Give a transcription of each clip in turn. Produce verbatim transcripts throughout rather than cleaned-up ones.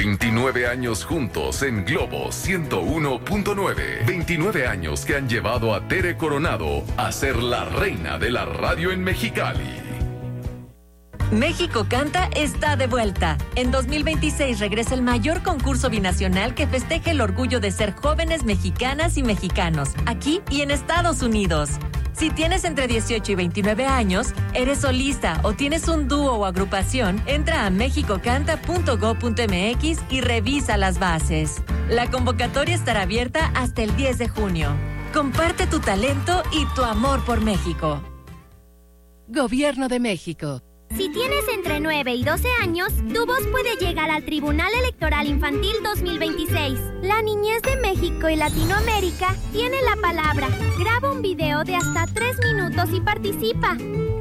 veintinueve años juntos en Globo ciento uno punto nueve. veintinueve años que han llevado a Tere Coronado a ser la reina de la radio en Mexicali. México Canta está de vuelta. En dos mil veintiséis regresa el mayor concurso binacional que festeja el orgullo de ser jóvenes mexicanas y mexicanos, aquí y en Estados Unidos. Si tienes entre dieciocho y veintinueve años, eres solista o tienes un dúo o agrupación, entra a mexico canta punto gob punto m x y revisa las bases. La convocatoria estará abierta hasta el diez de junio. Comparte tu talento y tu amor por México. Gobierno de México. Si tienes entre nueve y doce años, tu voz puede llegar al Tribunal Electoral Infantil dos mil veintiséis. La niñez de México y Latinoamérica tiene la palabra. Graba un video de hasta tres minutos y participa.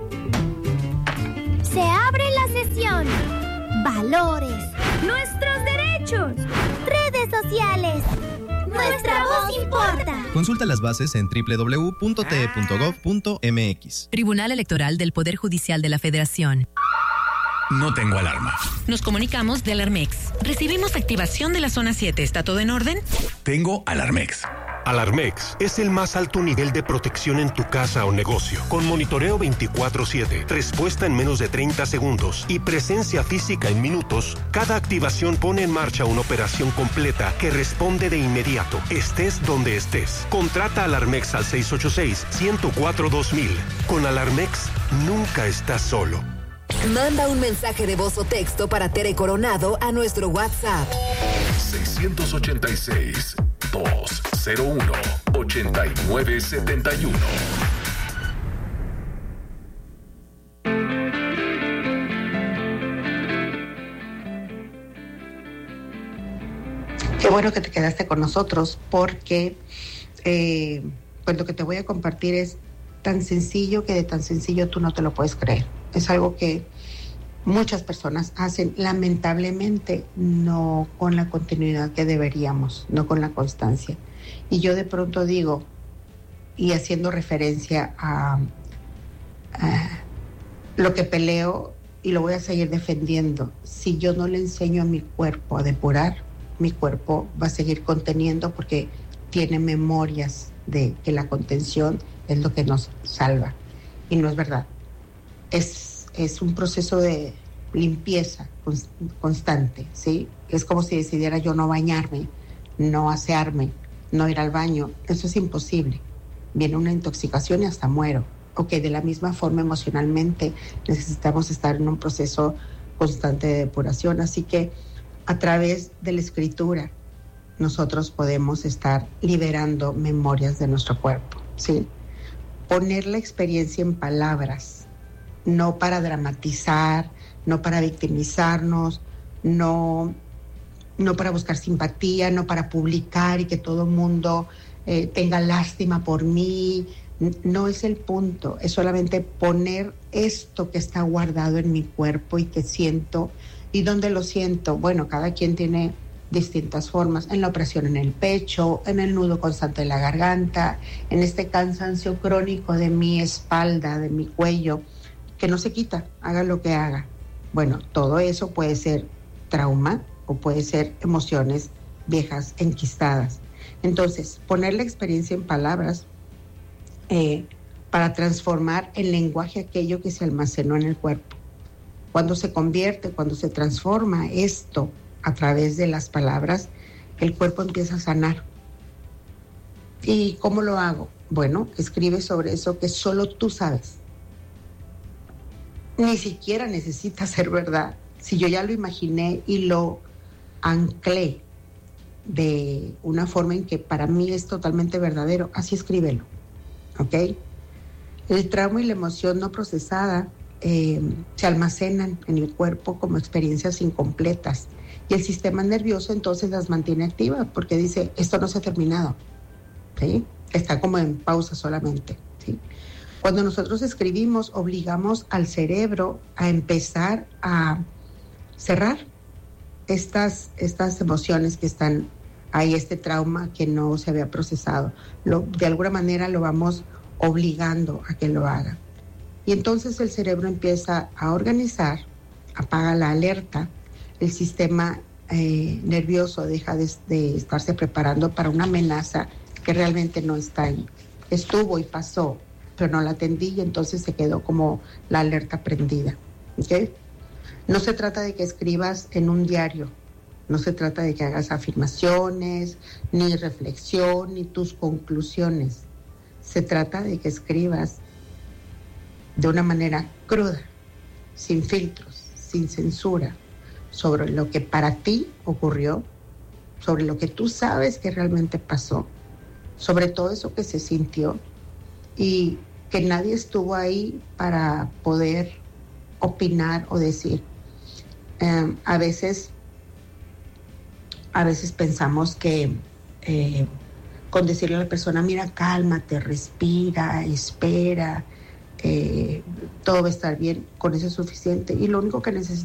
Se abre la sesión. Valores. Nuestros derechos. Redes sociales. Nuestra voz importa. Consulta las bases en doble u doble u doble u punto t e punto gob punto m x. Tribunal Electoral del Poder Judicial de la Federación. No tengo alarma. Nos comunicamos de Alarmex. Recibimos activación de la zona siete. ¿Está todo en orden? Tengo Alarmex. Alarmex es el más alto nivel de protección en tu casa o negocio, con monitoreo veinticuatro siete, respuesta en menos de treinta segundos y presencia física en minutos. Cada activación pone en marcha una operación completa que responde de inmediato, estés donde estés. Contrata Alarmex al seis ocho seis, uno cero cuatro, dos mil. Con Alarmex, nunca estás solo. Manda un mensaje de voz o texto para Tere Coronado a nuestro WhatsApp. seiscientos ochenta y seis, doscientos uno, ochenta y nueve setenta y uno. Qué bueno que te quedaste con nosotros porque eh, pues lo que te voy a compartir es tan sencillo que de tan sencillo tú no te lo puedes creer. Es algo que muchas personas hacen, lamentablemente no con la continuidad que deberíamos, no con la constancia. Y yo de pronto digo, y haciendo referencia a, a lo que peleo y lo voy a seguir defendiendo, si yo no le enseño a mi cuerpo a depurar, mi cuerpo va a seguir conteniendo porque tiene memorias de que la contención es lo que nos salva. Y no es verdad. Es, es un proceso de limpieza constante, ¿sí? Es como si decidiera yo no bañarme, no asearme, no ir al baño. Eso es imposible. Viene una intoxicación y hasta muero. Ok, de la misma forma emocionalmente necesitamos estar en un proceso constante de depuración. Así que a través de la escritura nosotros podemos estar liberando memorias de nuestro cuerpo, ¿sí? Poner la experiencia en palabras, no para dramatizar, no para victimizarnos, no, no para buscar simpatía, no para publicar y que todo el mundo eh, tenga lástima por mí. No es el punto, es solamente poner esto que está guardado en mi cuerpo y que siento. ¿Y dónde lo siento? Bueno, cada quien tiene distintas formas, en la opresión en el pecho, en el nudo constante de la garganta, en este cansancio crónico de mi espalda, de mi cuello, que no se quita, haga lo que haga. Bueno, todo eso puede ser trauma o puede ser emociones viejas, enquistadas. Entonces, poner la experiencia en palabras eh, para transformar el lenguaje aquello que se almacenó en el cuerpo. Cuando se convierte, cuando se transforma esto a través de las palabras, el cuerpo empieza a sanar. ¿Y cómo lo hago? Bueno, escribe sobre eso que solo tú sabes. Ni siquiera necesita ser verdad. Si yo ya lo imaginé y lo anclé de una forma en que para mí es totalmente verdadero, así escríbelo, ¿ok? El trauma y la emoción no procesada eh, se almacenan en el cuerpo como experiencias incompletas y el sistema nervioso entonces las mantiene activas porque dice, esto no se ha terminado, ¿sí? Está como en pausa solamente, ¿sí? Cuando nosotros escribimos, obligamos al cerebro a empezar a cerrar estas, estas emociones que están ahí, este trauma que no se había procesado. Lo, de alguna manera lo vamos obligando a que lo haga. Y entonces el cerebro empieza a organizar, apaga la alerta, el sistema eh, nervioso, deja de, de estarse preparando para una amenaza que realmente no está ahí. Estuvo y pasó, pero no la atendí y entonces se quedó como la alerta prendida. ¿Okay? No se trata de que escribas en un diario, no se trata de que hagas afirmaciones, ni reflexión, ni tus conclusiones. Se trata de que escribas de una manera cruda, sin filtros, sin censura, sobre lo que para ti ocurrió, sobre lo que tú sabes que realmente pasó, sobre todo eso que se sintió y que nadie estuvo ahí para poder opinar o decir. Eh, a veces, a veces pensamos que eh, con decirle a la persona, mira, cálmate, respira, espera, eh, todo va a estar bien, con eso es suficiente. Y lo único que necesitamos